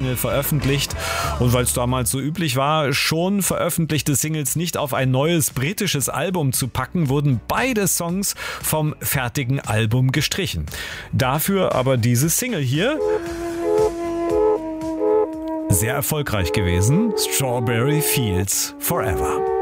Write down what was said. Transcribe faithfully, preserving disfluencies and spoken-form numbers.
Single veröffentlicht. Und weil es damals so üblich war, schon veröffentlichte Singles nicht auf ein neues britisches Album zu packen, wurden beide Songs vom fertigen Album gestrichen. Dafür aber diese Single hier. Sehr erfolgreich gewesen. Strawberry Fields Forever.